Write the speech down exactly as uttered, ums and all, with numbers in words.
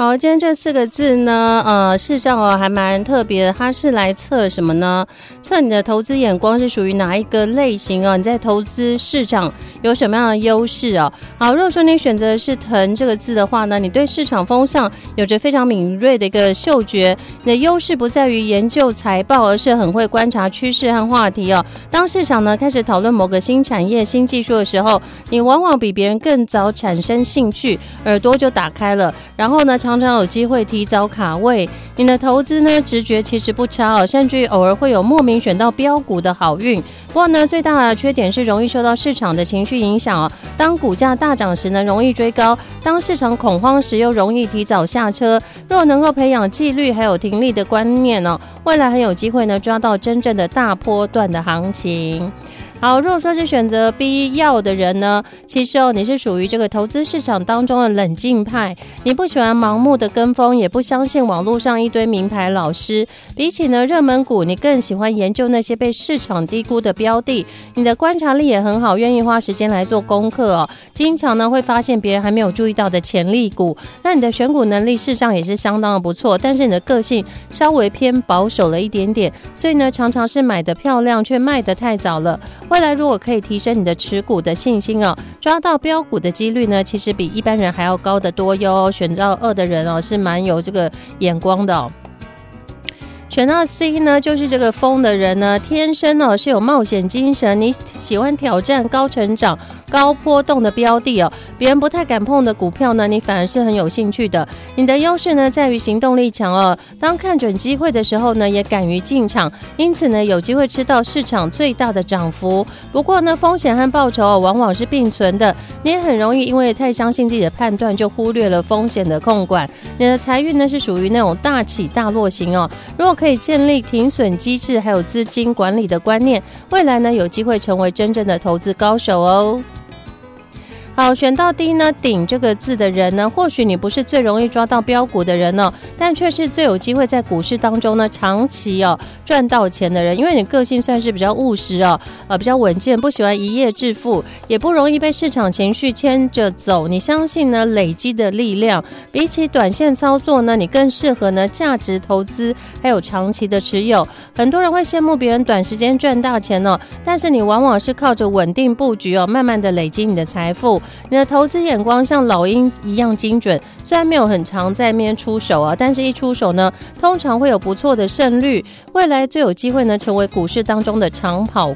好，今天这四个字呢，呃，事实上哦还蛮特别的，它是来测什么呢？测你的投资眼光是属于哪一个类型哦？你在投资市场有什么样的优势哦？好，如果说你选择的是腾这个字的话呢，你对市场风向有着非常敏锐的一个嗅觉，你的优势不在于研究财报，而是很会观察趋势和话题哦。当市场呢开始讨论某个新产业、新技术的时候，你往往比别人更早产生兴趣，耳朵就打开了，然后呢常常有机会提早卡位。你的投资呢直觉其实不差哦，甚至于偶尔会有莫名选到标股的好运。不过呢，最大的缺点是容易受到市场的情绪影响哦。当股价大涨时呢，容易追高；当市场恐慌时，又容易提早下车。若能够培养纪律还有停利的观念哦，未来很有机会呢抓到真正的大波段的行情。好，如果说是选择 B 药的人呢，其实哦，你是属于这个投资市场当中的冷静派，你不喜欢盲目的跟风，也不相信网络上一堆名牌老师。比起呢热门股，你更喜欢研究那些被市场低估的标的。你的观察力也很好，愿意花时间来做功课哦。经常呢会发现别人还没有注意到的潜力股。那你的选股能力事实上也是相当的不错，但是你的个性稍微偏保守了一点点，所以呢常常是买得漂亮却卖得太早了。未来如果可以提升你的持股的信心哦，抓到标股的几率呢，其实比一般人还要高得多哟。选到二的人哦，是蛮有这个眼光的哦。选到 C 呢，就是这个风的人呢，天生哦是有冒险精神，你喜欢挑战高成长、高波动的标的哦，别人不太敢碰的股票呢，你反而是很有兴趣的。你的优势呢在于行动力强哦，当看准机会的时候呢，也敢于进场，因此呢有机会吃到市场最大的涨幅。不过呢，风险和报酬哦往往是并存的，你也很容易因为太相信自己的判断，就忽略了风险的控管。你的财运呢是属于那种大起大落型哦，如果可以建立停损机制还有资金管理的观念，未来呢有机会成为真正的投资高手哦。好，选到 D 呢，顶这个字的人呢，或许你不是最容易抓到标股的人哦，但却是最有机会在股市当中呢长期哦赚到钱的人，因为你个性算是比较务实哦，呃比较稳健，不喜欢一夜致富，也不容易被市场情绪牵着走。你相信呢累积的力量，比起短线操作呢，你更适合呢价值投资还有长期的持有。很多人会羡慕别人短时间赚大钱哦，但是你往往是靠着稳定布局哦，慢慢的累积你的财富。你的投资眼光像老鹰一样精准，虽然没有很常在面出手啊，但是一出手呢，通常会有不错的胜率。未来最有机会呢，成为股市当中的长跑